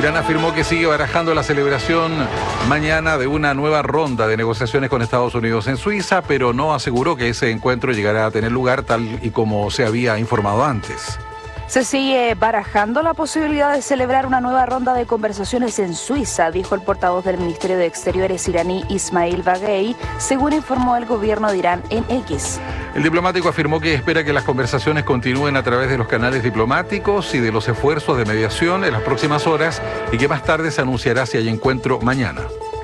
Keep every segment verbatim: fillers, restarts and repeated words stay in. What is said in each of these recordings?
Irán afirmó que sigue barajando la celebración mañana de una nueva ronda de negociaciones con Estados Unidos en Suiza, pero no aseguró que ese encuentro llegará a tener lugar tal y como se había informado antes. Se sigue barajando la posibilidad de celebrar una nueva ronda de conversaciones en Suiza, dijo el portavoz del Ministerio de Exteriores iraní Ismail Baghei, según informó el gobierno de Irán en X. El diplomático afirmó que espera que las conversaciones continúen a través de los canales diplomáticos y de los esfuerzos de mediación en las próximas horas y que más tarde se anunciará si hay encuentro mañana.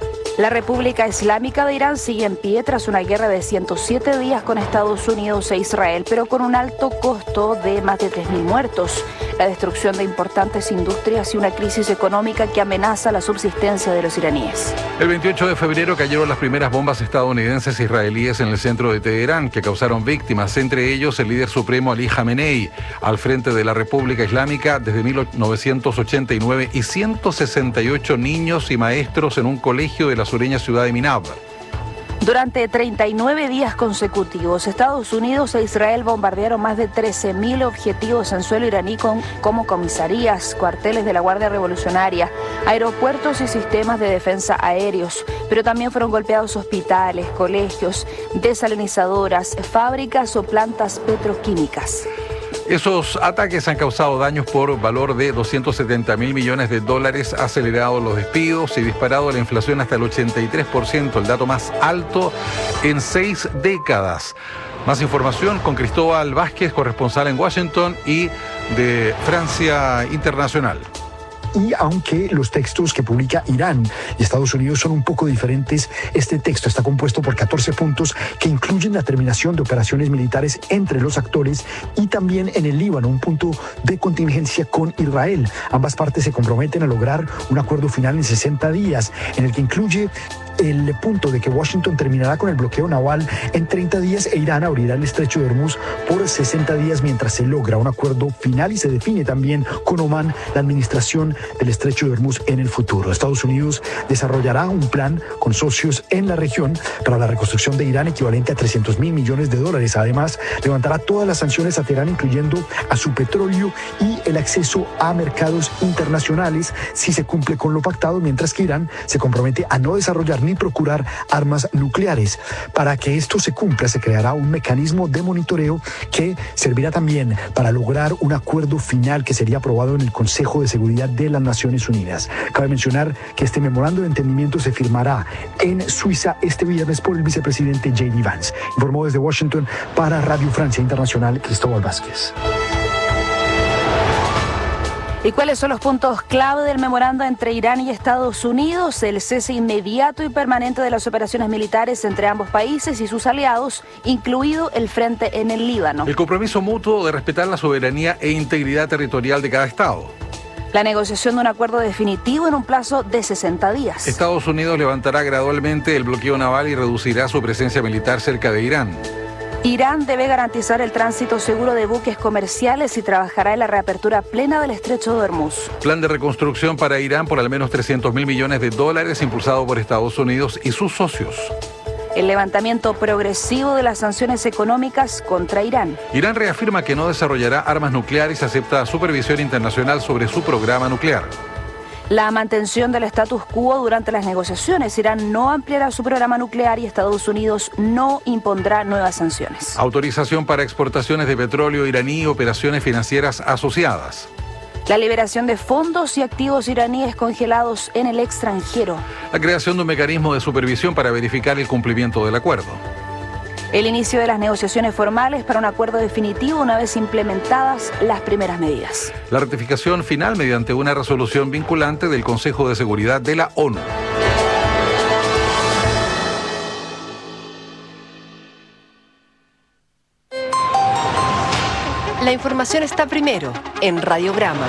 La República Islámica de Irán sigue en pie tras una guerra de ciento siete días con Estados Unidos e Israel, pero con un alto costo de más de tres mil muertos, la destrucción de importantes industrias y una crisis económica que amenaza la subsistencia de los iraníes. El veintiocho de febrero cayeron las primeras bombas estadounidenses e israelíes en el centro de Teherán, que causaron víctimas, entre ellos el líder supremo Ali Jamenei, al frente de la República Islámica desde mil novecientos ochenta y nueve, y ciento sesenta y ocho niños y maestros en un colegio de la sureña ciudad de Minab. Durante treinta y nueve días consecutivos, Estados Unidos e Israel bombardearon más de trece mil objetivos en suelo iraní con, como comisarías, cuarteles de la Guardia Revolucionaria, aeropuertos y sistemas de defensa aéreos, pero también fueron golpeados hospitales, colegios, desalinizadoras, fábricas o plantas petroquímicas. Esos ataques han causado daños por valor de doscientos setenta mil millones de dólares, acelerado los despidos y disparado la inflación hasta el ochenta y tres por ciento, el dato más alto en seis décadas. Más información con Cristóbal Vázquez, corresponsal en Washington y de Francia Internacional. Y aunque los textos que publica Irán y Estados Unidos son un poco diferentes, este texto está compuesto por catorce puntos que incluyen la terminación de operaciones militares entre los actores y también en el Líbano un punto de contingencia con Israel. Ambas partes se comprometen a lograr un acuerdo final en sesenta días, en el que incluye el punto de que Washington terminará con el bloqueo naval en treinta días e Irán abrirá el estrecho de Hormuz por sesenta días mientras se logra un acuerdo final y se define también con Omán la administración del estrecho de Hormuz en el futuro. Estados Unidos desarrollará un plan con socios en la región para la reconstrucción de Irán equivalente a trescientos mil millones de dólares. Además, levantará todas las sanciones a Teherán, incluyendo a su petróleo y el acceso a mercados internacionales si se cumple con lo pactado, mientras que Irán se compromete a no desarrollar ni procurar armas nucleares. Para que esto se cumpla, se creará un mecanismo de monitoreo que servirá también para lograr un acuerdo final que sería aprobado en el Consejo de Seguridad de las Naciones Unidas. Cabe mencionar que este memorando de entendimiento se firmará en Suiza este viernes por el vicepresidente J D Vance. Informó desde Washington para Radio Francia Internacional, Cristóbal Vázquez. ¿Y cuáles son los puntos clave del memorando entre Irán y Estados Unidos? El cese inmediato y permanente de las operaciones militares entre ambos países y sus aliados, incluido el frente en el Líbano. El compromiso mutuo de respetar la soberanía e integridad territorial de cada estado. La negociación de un acuerdo definitivo en un plazo de sesenta días. Estados Unidos levantará gradualmente el bloqueo naval y reducirá su presencia militar cerca de Irán. Irán debe garantizar el tránsito seguro de buques comerciales y trabajará en la reapertura plena del estrecho de Hormuz. Plan de reconstrucción para Irán por al menos trescientos mil millones de dólares impulsado por Estados Unidos y sus socios. El levantamiento progresivo de las sanciones económicas contra Irán. Irán reafirma que no desarrollará armas nucleares y acepta supervisión internacional sobre su programa nuclear. La mantención del status quo durante las negociaciones. Irán no ampliará su programa nuclear y Estados Unidos no impondrá nuevas sanciones. Autorización para exportaciones de petróleo iraní y operaciones financieras asociadas. La liberación de fondos y activos iraníes congelados en el extranjero. La creación de un mecanismo de supervisión para verificar el cumplimiento del acuerdo. El inicio de las negociaciones formales para un acuerdo definitivo una vez implementadas las primeras medidas. La ratificación final mediante una resolución vinculante del Consejo de Seguridad de la ONU. La información está primero en Radiograma.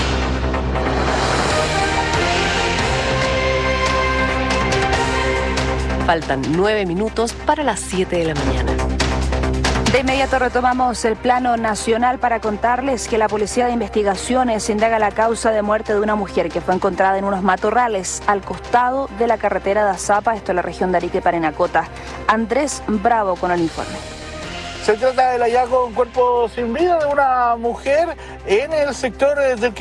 Faltan nueve minutos para las siete de la mañana. De inmediato retomamos el plano nacional para contarles que la Policía de Investigaciones indaga la causa de muerte de una mujer que fue encontrada en unos matorrales al costado de la carretera de Azapa, esto en la región de Arica y Parinacota. Andrés Bravo con el informe. Se trata del hallazgo de un cuerpo sin vida de una mujer en el sector del